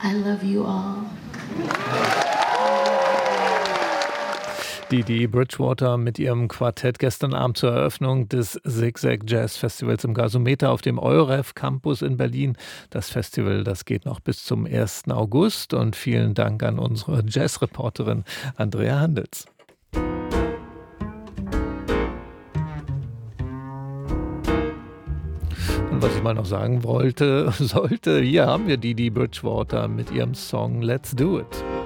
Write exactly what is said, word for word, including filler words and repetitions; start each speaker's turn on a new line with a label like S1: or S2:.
S1: I love you all.
S2: Didi Bridgewater mit ihrem Quartett gestern Abend zur Eröffnung des Zigzag Jazz Festivals im Gasometer auf dem EUREF Campus in Berlin. Das Festival, das geht noch bis zum ersten August und vielen Dank an unsere Jazzreporterin Andrea Handels. Und was ich mal noch sagen wollte, sollte, hier haben wir Didi Bridgewater mit ihrem Song Let's Do It.